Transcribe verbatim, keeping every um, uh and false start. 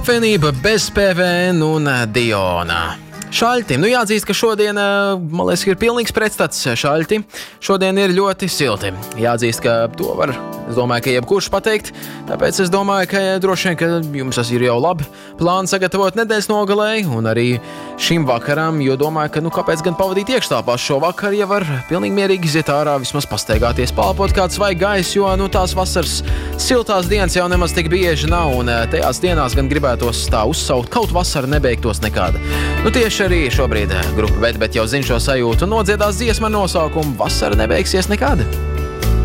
Apvienība bez P V N un Diona. Šaļti. Nu jāatzīst, ka šodien, man liekas, ir pilnīgs pretstats šaļti. Šodien ir ļoti silti. Jāatzīst, ka to var, es domāju, ka jebkurš pateikt. Tāpēc es domāju, ka droši vien, ka jums tas ir jau labi plāni sagatavot nedēļas nogalei un arī šim vakaram, jo domāju, ka nu kāpēc gan pavadīt iekštāpā šo vakaru, ja var pilnīgi mierīgi iziet ārā, vismaz pastaigāties, palpot kāds vai gaiss, jo nu tās vasaras siltās dienas jau nemaz tik bieži nav un tajās dienās gan gribētos tā uzsaukt, kaut vasara nebeigtos nekāda. Nu tieši arī šobrīd grupa Bet Bet jau zina šo sajūtu un nodziedās dziesmu ar nosaukumu Vasara nebeigsies nekad.